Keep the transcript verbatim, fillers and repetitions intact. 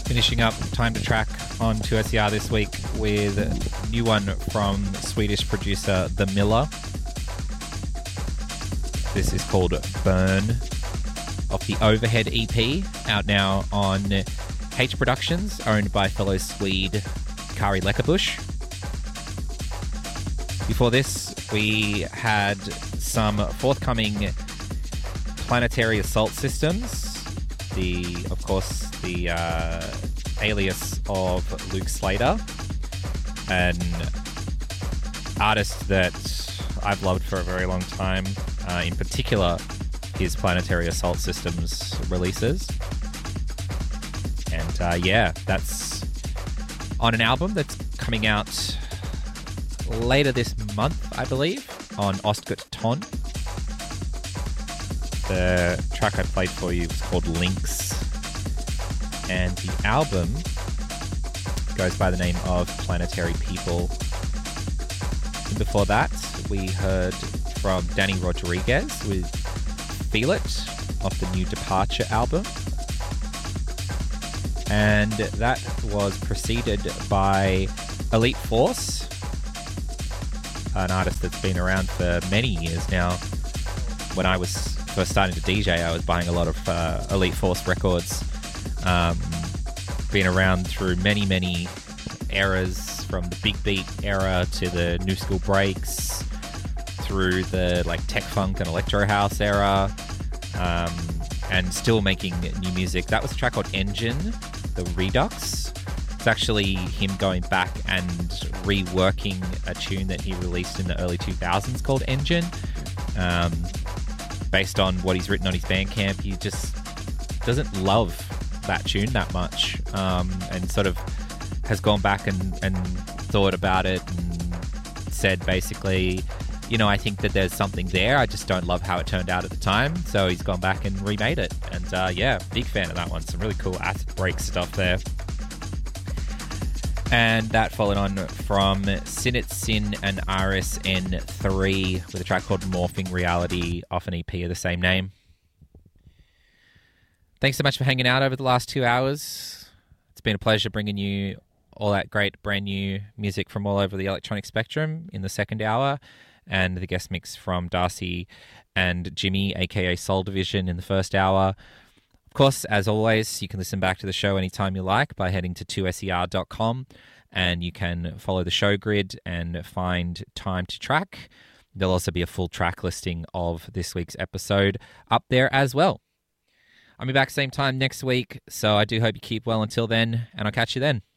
Finishing up Time to Track on two S E R this week with a new one from Swedish producer The Miller. This is called Burn, off the Overhead E P, out now on H Productions, owned by fellow Swede Kari Leckerbusch. Before this, we had some forthcoming Planetary Assault Systems, the, of course, the uh, alias of Luke Slater, an artist that I've loved for a very long time, uh, in particular his Planetary Assault Systems releases. And uh, yeah, that's on an album that's coming out later this month, I believe, on Ostgut Ton. The track I played for you was called Links, and the album goes by the name of Planetary People. And before that, we heard from Danny Rodriguez with Feel It off the new Departure album. And that was preceded by Elite Force, an artist that's been around for many years now. When I was first starting to D J, I was buying a lot of uh, Elite Force records. Um, been around through many, many eras, from the big beat era to the new school breaks, through the like tech funk and electro house era, um, and still making new music. That was a track called Engine, the Redux. It's actually him going back and reworking a tune that he released in the early two thousands called Engine. Um, based on what he's written on his Bandcamp, he just doesn't love that tune that much, um, and sort of has gone back and, and thought about it and said basically, you know, I think that there's something there, I just don't love how it turned out at the time. So he's gone back and remade it, and uh, yeah, big fan of that one. Some really cool acid break stuff there. And that followed on from Sinit Sin and R S N three with a track called Morphing Reality off an E P of the same name. Thanks so much for hanging out over the last two hours. It's been a pleasure bringing you all that great brand new music from all over the electronic spectrum in the second hour, and the guest mix from Darcy and Jimmy, aka Soul Division, in the first hour. Of course, as always, you can listen back to the show anytime you like by heading to two S E R dot com, and you can follow the show grid and find Time to Track. There'll also be a full track listing of this week's episode up there as well. I'll be back same time next week, so I do hope you keep well until then, and I'll catch you then.